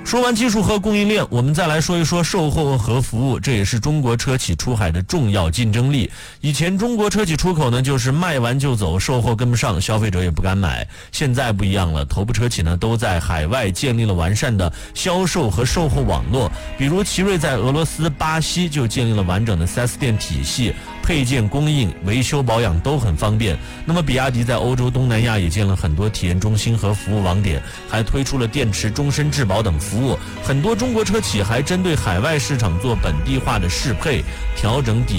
说完技术和供应链，我们再来说一说售后和服务，这也是中国车企出海的重要竞争力。以前中国车企出口呢，就是卖完就走，售后跟不上，消费者也不敢买。现在不一样了，头部车企呢都在海外建立了完善的销售和售后网络，比如奇瑞在俄罗斯、巴西就建立了完整的 4S 店体系，配件供应、维修保养都很方便。那么比亚迪在欧洲、东南亚也建了很多体验中心和服务网点，还推出了电池终身质保等服务。很多中国车企还针对海外市场做本地化的适配，调整底